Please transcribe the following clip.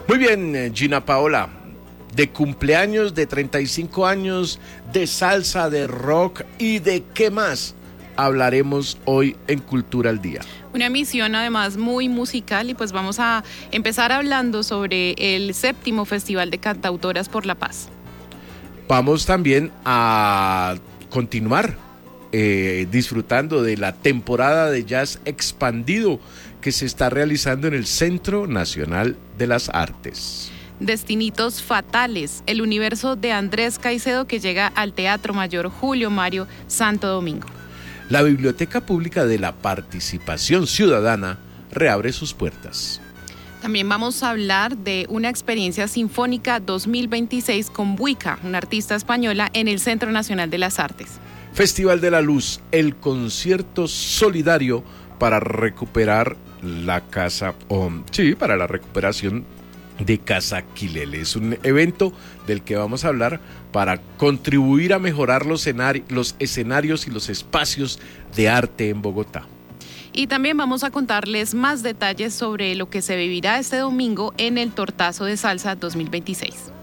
Muy bien, Gina Paola, de cumpleaños, de 35 años, de salsa, de rock y de qué más hablaremos hoy en Cultura al Día. Una emisión además muy musical y pues vamos a empezar hablando sobre el 7º Festival de Cantautoras por la Paz. Vamos también a continuar disfrutando de la temporada de jazz expandido que se está realizando en el Centro Nacional de las Artes. Destinitos Fatales, el universo de Andrés Caicedo que llega al Teatro Mayor Julio Mario Santo Domingo. La Biblioteca Pública de la Participación Ciudadana reabre sus puertas. También vamos a hablar de una experiencia sinfónica 2026 con Buica, una artista española en el Centro Nacional de las Artes. Festival de la Luz, el concierto solidario para recuperar la casa, para la recuperación de Casa Quilele. Es un evento del que vamos a hablar para contribuir a mejorar los escenarios y los espacios de arte en Bogotá. Y también vamos a contarles más detalles sobre lo que se vivirá este domingo en el Tortazo de Salsa 2026.